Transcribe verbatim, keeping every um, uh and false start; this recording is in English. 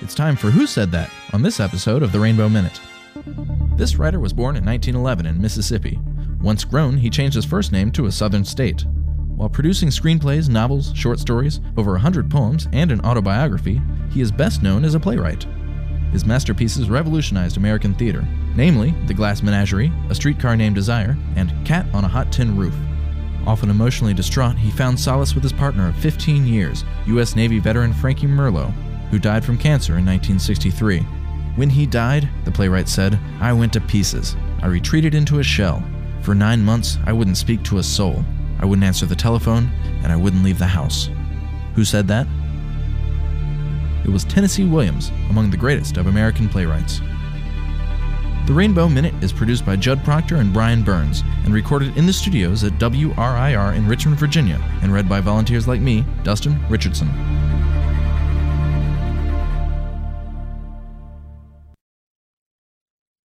It's time for Who Said That on this episode of the Rainbow Minute. This writer was born in nineteen eleven in Mississippi. Once grown, he changed his first name to a southern state. While producing screenplays, novels, short stories, over one hundred poems, and an autobiography, he is best known as a playwright. His masterpieces revolutionized American theater, namely The Glass Menagerie, A Streetcar Named Desire, and Cat on a Hot Tin Roof. Often emotionally distraught, he found solace with his partner of fifteen years, U S Navy veteran Frankie Merlo, who died from cancer in nineteen sixty-three. When he died, the playwright said, "I went to pieces. I retreated into a shell. For nine months, I wouldn't speak to a soul. I wouldn't answer the telephone, and I wouldn't leave the house." Who said that? It was Tennessee Williams, among the greatest of American playwrights. The Rainbow Minute is produced by Judd Proctor and Brian Burns and recorded in the studios at W R I R in Richmond, Virginia, and read by volunteers like me, Dustin Richardson.